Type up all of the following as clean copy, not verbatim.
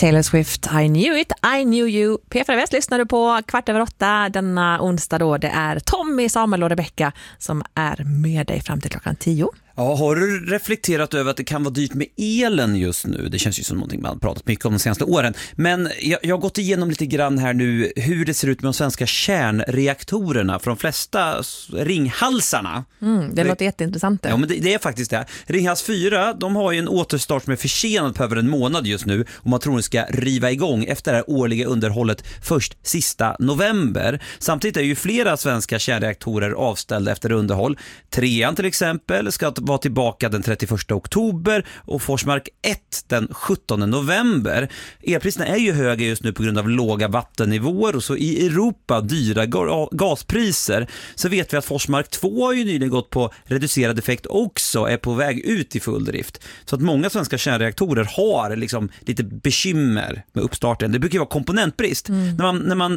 Taylor Swift, I knew it, I knew you. P4 Väst lyssnar du på 7:15 denna onsdag då. Det är Tommy, Samuel och Rebecca som är med dig fram till klockan 10. Ja, har du reflekterat över att det kan vara dyrt med elen just nu? Det känns ju som någonting man har pratat mycket om de senaste åren. Men jag har gått igenom lite grann här nu hur det ser ut med de svenska kärnreaktorerna för de flesta ringhalsarna. Det låter jätteintressant. Ja, men det är faktiskt det. Ringhals 4, de har ju en återstart som är försenad på över en månad just nu och man tror att de ska riva igång efter det här årliga underhållet först sista november. Samtidigt är ju flera svenska kärnreaktorer avställda efter underhåll. 3:an till exempel ska vara tillbaka den 31 oktober och Forsmark 1 den 17 november. Elpriserna är ju höga just nu på grund av låga vattennivåer och så i Europa dyra gaspriser. Så vet vi att Forsmark 2 har ju nyligen gått på reducerad effekt också, är på väg ut i full drift. Så att många svenska kärnreaktorer har liksom lite bekymmer med uppstarten. Det brukar ju vara komponentbrist. När man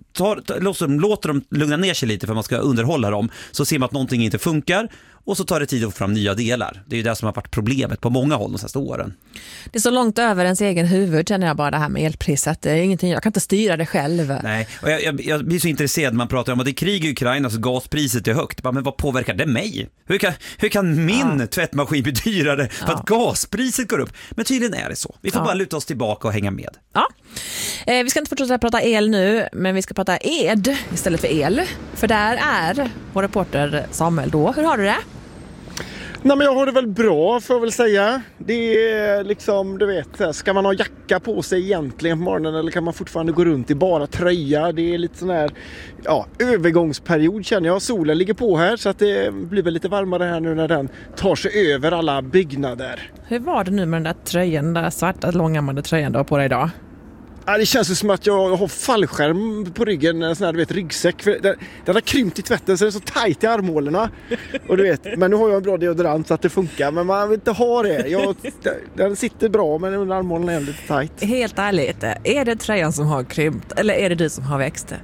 låter dem lugna ner sig lite för att man ska underhålla dem, så ser man att någonting inte funkar. Och så tar det tid att få fram nya delar. Det är ju det som har varit problemet på många håll de senaste åren. Det är så långt över ens egen huvud, känner jag bara, det här med elpriset. Det är ingenting, jag kan inte styra det själv. Nej, och jag blir så intresserad när man pratar om att det är krig i Ukraina så gaspriset är högt. Men vad påverkar det mig? Hur kan min tvättmaskin bli dyrare för att gaspriset går upp? Men tydligen är det så. Vi får bara luta oss tillbaka och hänga med. Ja. Vi ska inte fortsätta prata el nu, men vi ska prata ed istället för el. För där är vår reporter Samuel då. Hur har du det? Nej, men jag har det väl bra, får jag väl säga. Det är liksom, du vet, ska man ha jacka på sig egentligen på morgonen eller kan man fortfarande gå runt i bara tröja? Det är lite sån här, övergångsperiod känner jag. Solen ligger på här så att det blir väl lite varmare här nu när den tar sig över alla byggnader. Hur var det nu med den där tröjan, den där svarta långärmade tröjan du har på dig idag? Ja, det känns ju som att jag har fallskärm på ryggen, en sån här, du vet, ryggsäck. För den har krympt i tvätten så det är så tajt i armhålorna. Och du vet, men nu har jag en bra deodorant så att det funkar. Men man vill inte ha det. Den sitter bra men under armhålorna är lite tajt. Helt ärligt, är det tröjan som har krympt eller är det du som har växt?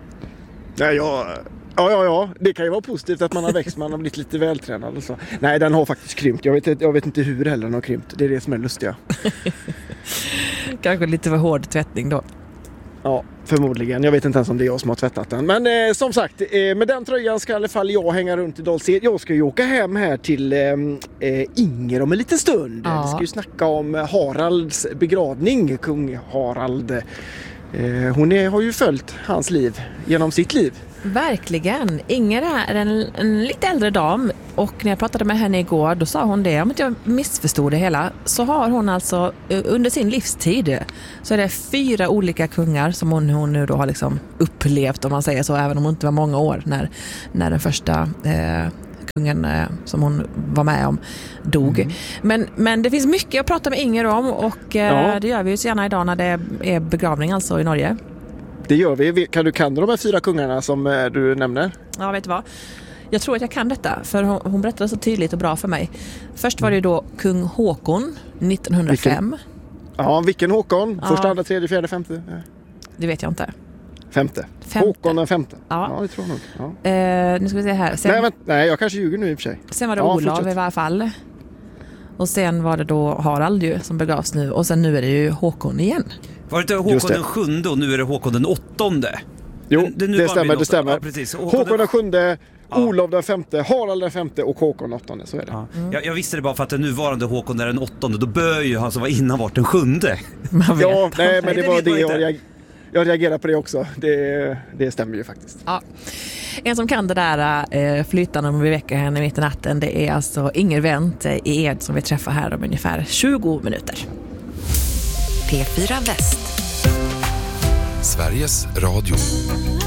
Ja, det kan ju vara positivt att man har växt, man har blivit lite vältränad och så. Nej, den har faktiskt krympt. Jag vet inte hur heller den har krympt. Det är det som är lustiga. Kanske lite för hård tvättning då. Ja, förmodligen. Jag vet inte ens om det är jag som har tvättat den. Men som sagt, med den tröjan ska i alla fall jag hänga runt i Dals-Ed. Jag ska ju åka hem här till Inger om en liten stund. Vi ska ju snacka om Haralds begravning, kung Harald. Hon har ju följt hans liv genom sitt liv. Verkligen. Inger är en lite äldre dam och när jag pratade med henne igår då sa hon det, om inte jag missförstod det hela, så har hon alltså under sin livstid så är det 4 olika kungar som hon nu då har liksom upplevt, om man säger så, även om hon inte var många år när den första kungen som hon var med om dog. Men det finns mycket att prata med Inger om och det gör vi ju så gärna idag när det är begravning alltså i Norge. Det gör vi. Kan du de här 4 kungarna som du nämner? Ja, vet du vad? Jag tror att jag kan detta, för hon berättade så tydligt och bra för mig. Först var det då kung Håkon 1905. Vilken Håkon? Första, andra, tredje, fjärde, femte? Det vet jag inte. Femte. Håkon den femte. Ja, det tror jag nog. Ja. Nu ska vi se här. Nej, jag kanske ljuger nu i och för sig. Sen var det Olav i varje fall. Och sen var det då Harald ju, som begravs nu. Och sen nu är det ju Håkon igen. Var det inte Håkon den 7:e och nu är det Håkon den 8:e? Jo, det stämmer. Ja, precis. Håkon den 7:e, Olav den 5:e, Harald den 5:e och Håkon den 8:e, så är det. Jag visste det bara för att den nuvarande Håkon är den 8:e, då bör ju han som var innan varit den 7:e. Ja, nej, men det var det jag reagerar på det också. Det stämmer ju faktiskt. Ja. En som kan det där flytande om vi väcker henne mitt i natten, det är alltså Inger Wendt i Ed som vi träffar här om ungefär 20 minuter. P4 Väst. Sveriges Radio.